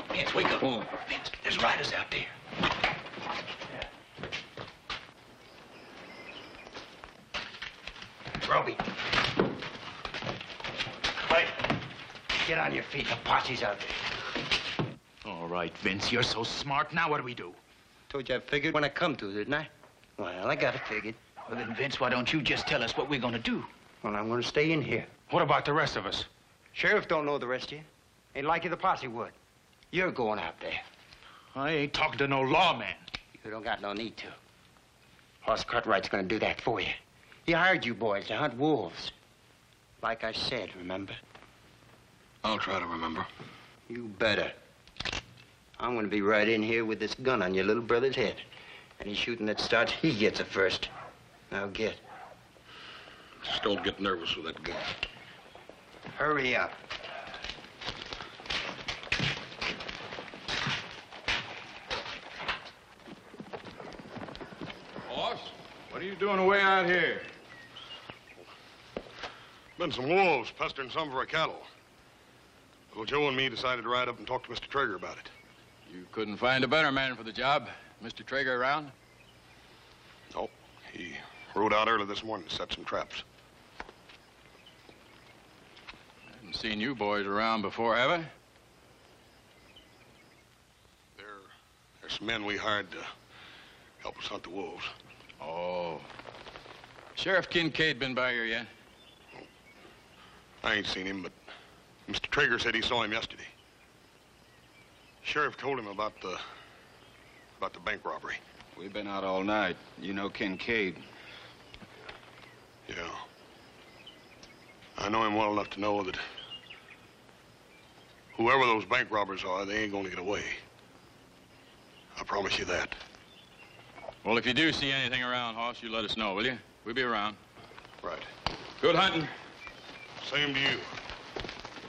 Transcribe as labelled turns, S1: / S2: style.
S1: Vince, wake up.
S2: Oh.
S1: Vince, there's riders out there. Roby. Wait. Get on your feet. The posse's out there.
S2: All right, Vince, you're so smart. Now what do we do?
S3: Told you I figured when I come to, didn't I? Well, I got it figured.
S1: Well, then, Vince, why don't you just tell us what we're gonna do?
S3: Well, I'm gonna stay in here.
S2: What about the rest of us?
S3: Sheriff don't know the rest of you. Ain't likely the posse would. You're going out there.
S2: I ain't talking to no lawman.
S3: You don't got no need to. Hoss Cartwright's gonna do that for you. He hired you boys to hunt wolves. Like I said, remember?
S4: I'll try to remember.
S3: You better. I'm gonna be right in here with this gun on your little brother's head. Any shooting that starts, he gets it first. Now get.
S4: Just don't get nervous with that gun.
S3: Hurry up.
S5: Boss, what are you doing away out here?
S4: Been some wolves pestering some of our cattle. Well, Joe and me decided to ride up and talk to Mr. Traeger about it.
S5: You couldn't find a better man for the job. Mr. Traeger around?
S4: Nope. He rode out early this morning to set some traps.
S5: I haven't seen you boys around before, have I?
S4: There's some men we hired to help us hunt the wolves.
S5: Oh. Sheriff Kincaid been by here yet?
S4: I ain't seen him, but Mr. Traeger said he saw him yesterday. Sheriff told him about the bank robbery.
S6: We've been out all night. You know Kincaid.
S4: Yeah. I know him well enough to know that whoever those bank robbers are, they ain't gonna get away. I promise you that.
S5: Well, if you do see anything around, Hoss, you let us know, will you? We'll be around.
S4: Right.
S5: Good hunting.
S4: Same to you.